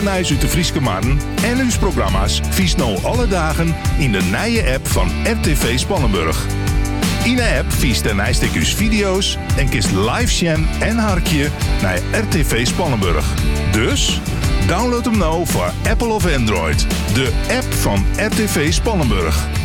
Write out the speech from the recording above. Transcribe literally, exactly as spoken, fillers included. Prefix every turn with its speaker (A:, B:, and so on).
A: nijs uit de Frieske Marren en uw programma's vies nou alle dagen in de nije app van R T V Spannenburg. In de app vies de nijstekjes video's en kist live scan en harkje naar R T V Spannenburg. Dus download hem nou voor Apple of Android. De app van R T V Spannenburg.